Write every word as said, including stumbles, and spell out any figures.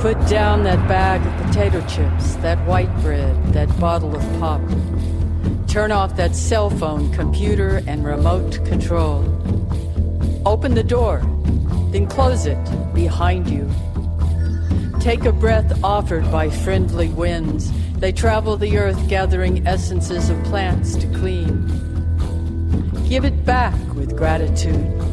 Put down that bag of potato chips, that white bread, that bottle of pop. Turn off that cell phone, computer, and remote control. Open the door, then close it behind you. Take a breath offered by friendly winds. They travel the earth gathering essences of plants to clean. Give it back with gratitude.